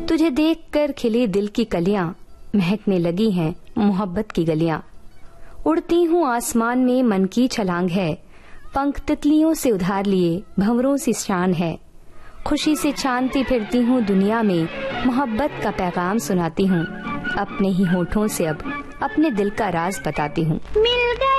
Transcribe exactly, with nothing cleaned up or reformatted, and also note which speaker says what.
Speaker 1: तुझे देखकर खिले दिल की कलियां, महकने लगी हैं मोहब्बत की गलियां। उड़ती हूँ आसमान में मन की छलांग है, पंख तितलियों से उधार लिए भंवरों सी शान है। खुशी से चांदती फिरती हूँ दुनिया में, मोहब्बत का पैगाम सुनाती हूँ। अपने ही होठों से अब अपने दिल का राज बताती हूँ।
Speaker 2: मिल गए